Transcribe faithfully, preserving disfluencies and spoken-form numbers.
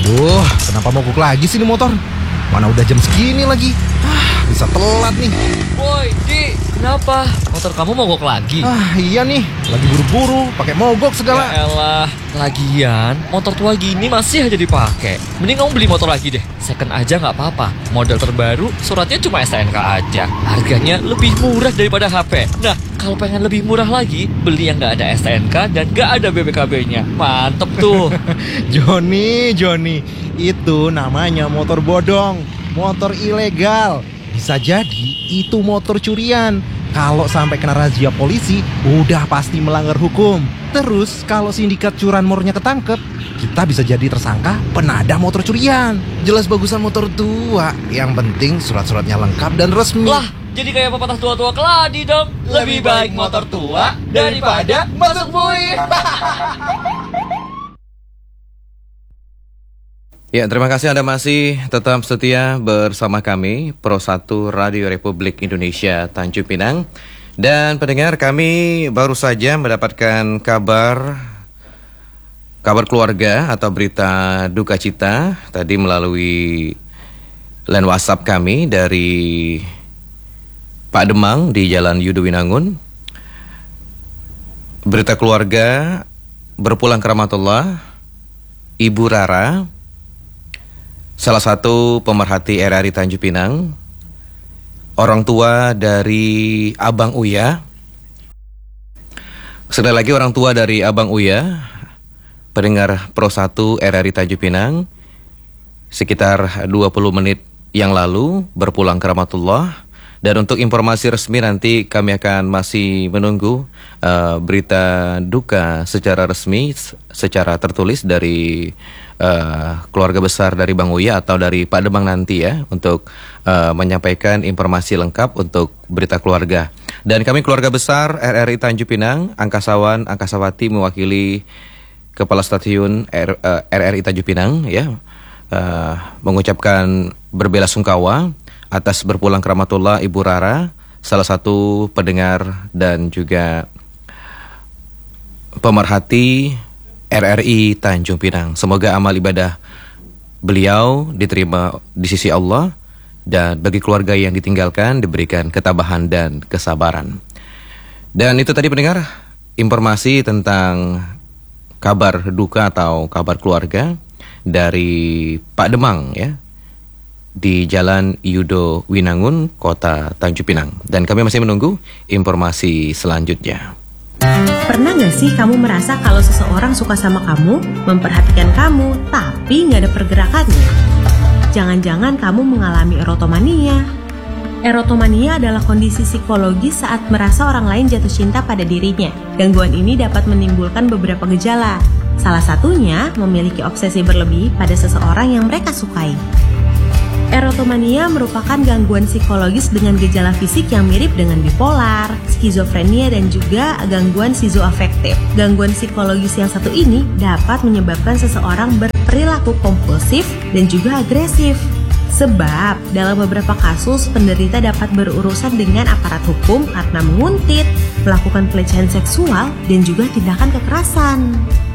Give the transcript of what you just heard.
Duh, kenapa mogok lagi sih ini motor? Mana udah jam segini lagi? Ah, bisa telat nih. Woi, Di, kenapa? Motor kamu mogok lagi? Ah, iya nih, lagi buru-buru, pakai mogok segala. Ya elah, lagian motor tua gini masih aja dipakai. Mending kamu beli motor lagi deh. Second aja nggak apa-apa. Model terbaru, suratnya cuma S T N K aja. Harganya lebih murah daripada H P. Nah, kalau pengen lebih murah lagi, beli yang nggak ada S T N K dan nggak ada B B K B-nya. Mantep tuh. Joni, Joni, itu namanya motor bodong, motor ilegal. Bisa jadi itu motor curian. Kalau sampai kena razia polisi, udah pasti melanggar hukum. Terus kalau sindikat curanmornya ketangkep, kita bisa jadi tersangka penadah motor curian. Jelas bagusan motor tua. Yang penting surat-suratnya lengkap dan resmi. Lah, jadi kayak pepatah tua-tua keladi dong. Lebih baik motor tua daripada masuk bui. Ya, terima kasih Anda masih tetap setia bersama kami, Pro satu Radio Republik Indonesia Tanjung Pinang. Dan pendengar, kami baru saja mendapatkan kabar kabar keluarga atau berita duka cita tadi melalui line WhatsApp kami dari Pak Demang di Jalan Yudhowinangun. Berita keluarga berpulang ke rahmatullah, Ibu Rara, salah satu pemerhati R R I Tanjung Pinang, orang tua dari Abang Uya. Sekali lagi orang tua dari Abang Uya, pendengar Pro satu R R I Tanjung Pinang, sekitar dua puluh menit yang lalu berpulang ke rahmatullah. Dan untuk informasi resmi nanti kami akan masih menunggu uh, berita duka secara resmi, secara tertulis dari uh, keluarga besar dari Bang Uya atau dari Pak Demang nanti ya, untuk uh, menyampaikan informasi lengkap untuk berita keluarga. Dan kami keluarga besar R R I Tanjung Pinang, Angkasawan, Angkasawati mewakili Kepala Stasiun R, uh, R R I Tanjung Pinang ya, uh, mengucapkan berbelasungkawa atas berpulang ke rahmatullah Ibu Rara, salah satu pendengar dan juga pemerhati R R I Tanjung Pinang. Semoga amal ibadah beliau diterima di sisi Allah dan bagi keluarga yang ditinggalkan diberikan ketabahan dan kesabaran. Dan itu tadi pendengar, informasi tentang kabar duka atau kabar keluarga dari Pak Demang ya, di Jalan Yudhowinangun, Kota Tanjung Pinang. Dan kami masih menunggu informasi selanjutnya. Pernah gak sih kamu merasa kalau seseorang suka sama kamu, memperhatikan kamu, tapi gak ada pergerakannya? Jangan-jangan kamu mengalami erotomania. Erotomania adalah kondisi psikologis saat merasa orang lain jatuh cinta pada dirinya. Gangguan ini dapat menimbulkan beberapa gejala. Salah satunya memiliki obsesi berlebih pada seseorang yang mereka sukai. Erotomania merupakan gangguan psikologis dengan gejala fisik yang mirip dengan bipolar, skizofrenia, dan juga gangguan skizoafektif. Gangguan psikologis yang satu ini dapat menyebabkan seseorang berperilaku kompulsif dan juga agresif. Sebab dalam beberapa kasus penderita dapat berurusan dengan aparat hukum karena menguntit, melakukan pelecehan seksual, dan juga tindakan kekerasan.